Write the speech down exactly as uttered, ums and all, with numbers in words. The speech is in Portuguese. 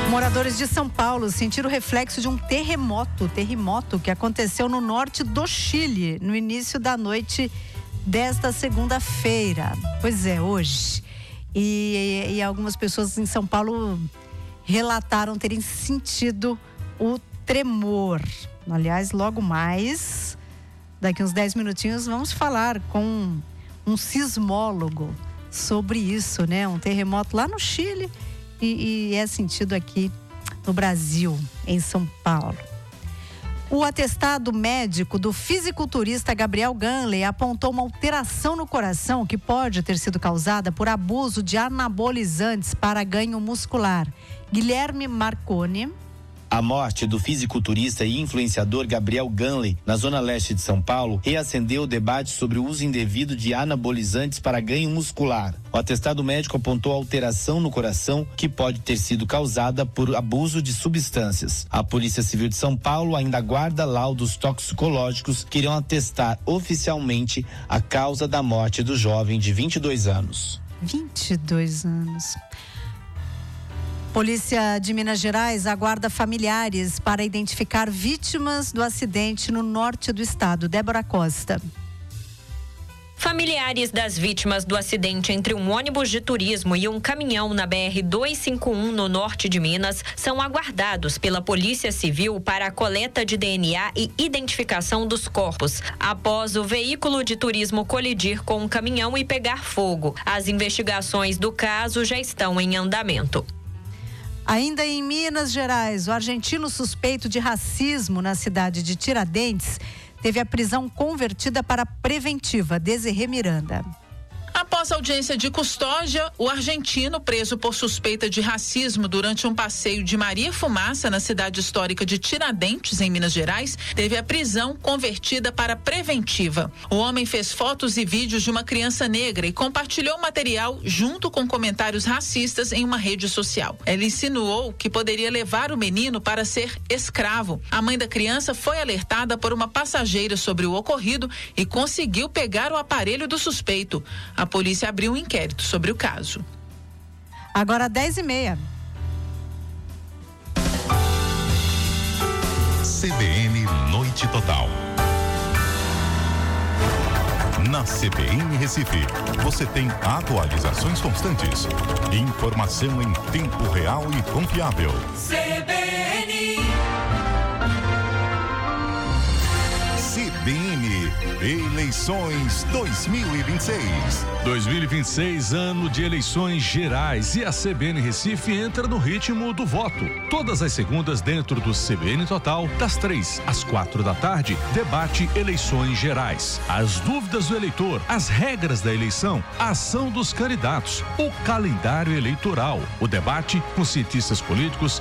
Moradores de São Paulo sentiram o reflexo de um terremoto, terremoto que aconteceu no norte do Chile, no início da noite desta segunda-feira. Pois é, hoje. E, e, e algumas pessoas em São Paulo relataram terem sentido o tremor. Aliás, logo mais, daqui uns dez minutinhos, vamos falar com um sismólogo sobre isso, né? Um terremoto lá no Chile. E, e é sentido aqui no Brasil, em São Paulo. O atestado médico do fisiculturista Gabriel Ganley apontou uma alteração no coração que pode ter sido causada por abuso de anabolizantes para ganho muscular. Guilherme Marconi. A morte do fisiculturista e influenciador Gabriel Ganley, na zona leste de São Paulo, reacendeu o debate sobre o uso indevido de anabolizantes para ganho muscular. O atestado médico apontou alteração no coração que pode ter sido causada por abuso de substâncias. A Polícia Civil de São Paulo ainda aguarda laudos toxicológicos que irão atestar oficialmente a causa da morte do jovem de vinte e dois anos. vinte e dois anos. Polícia de Minas Gerais aguarda familiares para identificar vítimas do acidente no norte do estado. Débora Costa. Familiares das vítimas do acidente entre um ônibus de turismo e um caminhão na B R duzentos e cinquenta e um no norte de Minas são aguardados pela Polícia Civil para a coleta de D N A e identificação dos corpos, após o veículo de turismo colidir com um caminhão e pegar fogo. As investigações do caso já estão em andamento. Ainda em Minas Gerais, o argentino suspeito de racismo na cidade de Tiradentes teve a prisão convertida para preventiva. Desirê Miranda. Após audiência de custódia, o argentino, preso por suspeita de racismo durante um passeio de Maria Fumaça na cidade histórica de Tiradentes, em Minas Gerais, teve a prisão convertida para preventiva. O homem fez fotos e vídeos de uma criança negra e compartilhou material junto com comentários racistas em uma rede social. Ele insinuou que poderia levar o menino para ser escravo. A mãe da criança foi alertada por uma passageira sobre o ocorrido e conseguiu pegar o aparelho do suspeito. A polícia abriu um inquérito sobre o caso. Agora dez e meia. C B N Noite Total. Na C B N Recife, você tem atualizações constantes, informação em tempo real e confiável. C B N. C B N Eleições dois mil e vinte e seis. dois mil e vinte e seis, ano de eleições gerais, e a C B N Recife entra no ritmo do voto. Todas as segundas dentro do C B N Total, das três às quatro da tarde, debate eleições gerais. As dúvidas do eleitor, as regras da eleição, a ação dos candidatos, o calendário eleitoral, o debate com cientistas políticos,